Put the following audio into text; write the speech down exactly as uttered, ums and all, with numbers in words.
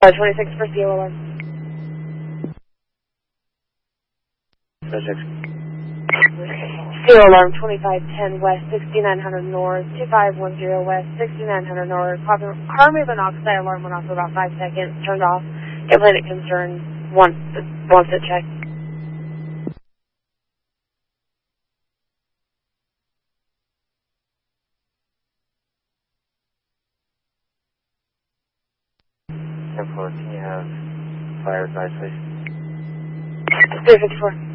Uh, twenty-six for C O alarm. twenty-six. C O alarm twenty-five ten west, sixty-nine hundred north, two five one zero west, sixty-nine hundred north. Carbon monoxide alarm went off for about five seconds, turned off. Airplane concern, once, once it checked. ten four, can you have fire advice, please? three fifty-four.